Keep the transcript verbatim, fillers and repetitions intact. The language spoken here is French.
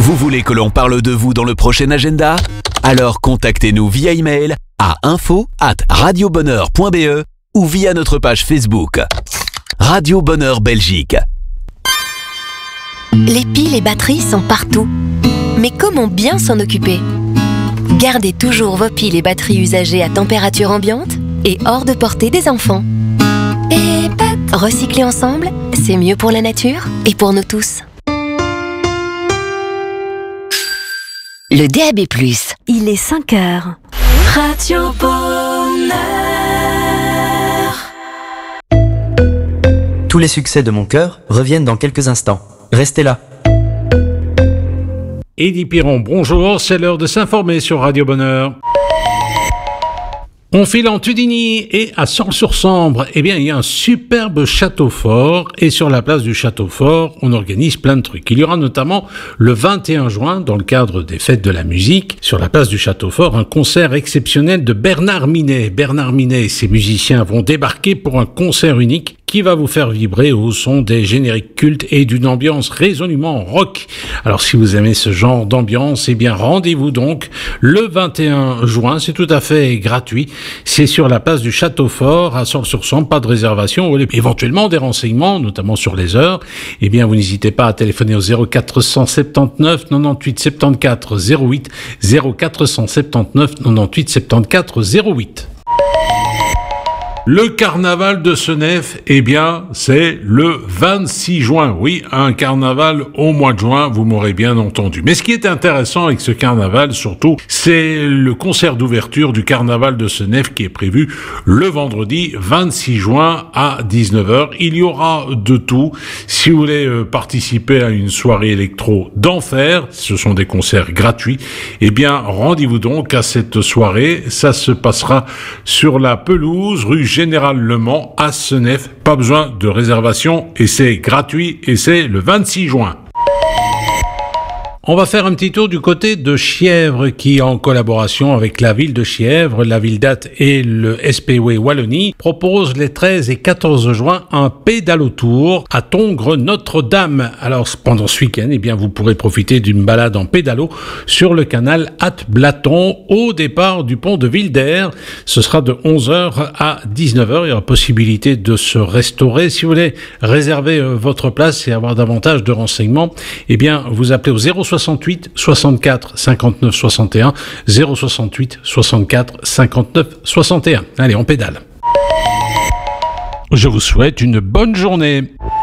Vous voulez que l'on parle de vous dans le prochain agenda? Alors contactez-nous via email à info arobase radiobonheur point b e ou via notre page Facebook. Radio Bonheur Belgique. Les piles et batteries sont partout. Mais comment bien s'en occuper? Gardez toujours vos piles et batteries usagées à température ambiante et hors de portée des enfants. Et pat, recycler ensemble, c'est mieux pour la nature et pour nous tous. Le D A B plus. Il est cinq heures. Radio Bonheur. Tous les succès de mon cœur reviennent dans quelques instants. Restez là. Eddie Piron, bonjour, c'est l'heure de s'informer sur Radio Bonheur. On file en Tudigny et à Sens-sur-Sambre, eh bien, il y a un superbe château fort et sur la place du château fort, on organise plein de trucs. Il y aura notamment le vingt et un juin, dans le cadre des fêtes de la musique, sur la place du château fort, un concert exceptionnel de Bernard Minet. Bernard Minet et ses musiciens vont débarquer pour un concert unique qui va vous faire vibrer au son des génériques cultes et d'une ambiance résolument rock. Alors si vous aimez ce genre d'ambiance, eh bien rendez-vous donc le vingt et un juin, c'est tout à fait gratuit. C'est sur la place du Château Fort à Sens-sur-Sambre, pas de réservation, ou éventuellement des renseignements, notamment sur les heures. Eh bien vous n'hésitez pas à téléphoner au zéro quatre cent soixante-dix-neuf quatre-vingt-huit soixante-quatorze zéro huit, zéro quatre cent soixante-dix-neuf quatre-vingt-huit soixante-quatorze zéro huit. Le carnaval de Senef, eh bien, c'est le vingt-six juin. Oui, un carnaval au mois de juin, vous m'aurez bien entendu. Mais ce qui est intéressant avec ce carnaval, surtout, c'est le concert d'ouverture du carnaval de Senef qui est prévu le vendredi vingt-six juin à dix-neuf heures. Il y aura de tout. Si vous voulez euh, participer à une soirée électro d'enfer, ce sont des concerts gratuits, eh bien, rendez-vous donc à cette soirée. Ça se passera sur la pelouse, rue Général Le Mans à Senef, pas besoin de réservation et c'est gratuit et c'est le vingt-six juin. On va faire un petit tour du côté de Chièvre qui, en collaboration avec la ville de Chièvre, la Ville-Date et le S P W Wallonie, propose les treize et quatorze juin un pédalo-tour à Tongres Notre-Dame. Alors, pendant ce week-end, eh bien, vous pourrez profiter d'une balade en pédalo sur le canal Ath-Blaton au départ du pont de Wilder. Ce sera de onze heures à dix-neuf heures. Il y aura possibilité de se restaurer. Si vous voulez réserver euh, votre place et avoir davantage de renseignements, eh bien, vous appelez au zéro soixante-huit soixante-quatre cinquante-neuf soixante et un, zéro soixante-huit soixante-quatre cinquante-neuf soixante et un. Allez, on pédale. Je vous souhaite une bonne journée.